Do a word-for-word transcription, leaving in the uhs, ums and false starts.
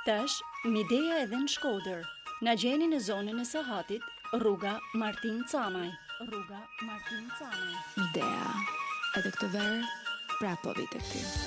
Tash, Midea edhe në Shkodër. Na gjeni në zonën e Sahatit, rruga Martin Camaj. Rruga Martin Camaj. Midea, edhe këtë verë, prapo vite këty.